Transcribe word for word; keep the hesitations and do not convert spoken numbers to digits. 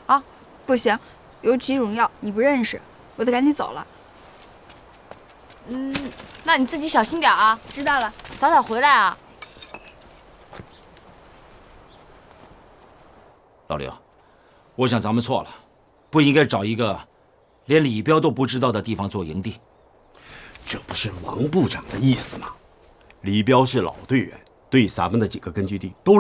啊？不行，有几种药你不认识，我得赶紧走了。 嗯，那你自己小心点啊。 知道了， 早点回来啊。 老刘，我想咱们错了，不应该找一个连李彪都不知道的地方做营地。 这不是王部长的意思吗？李彪是老队员，对咱们的几个根据地都